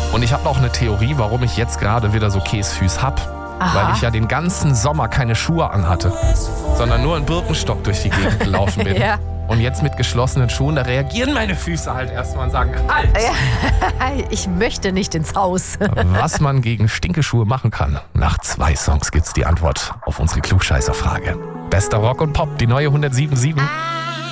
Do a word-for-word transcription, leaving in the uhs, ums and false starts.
Und ich habe auch eine Theorie, warum ich jetzt gerade wieder so Käsfüß hab. Aha. Weil ich ja den ganzen Sommer keine Schuhe anhatte, sondern nur in Birkenstock durch die Gegend gelaufen bin. Ja. Und jetzt mit geschlossenen Schuhen, da reagieren meine Füße halt erstmal und sagen, halt! Ich möchte nicht ins Haus. Was man gegen Stinkeschuhe machen kann. Nach zwei Songs gibt's die Antwort auf unsere Klugscheißerfrage. Bester Rock und Pop, die neue hundertsieben Komma sieben.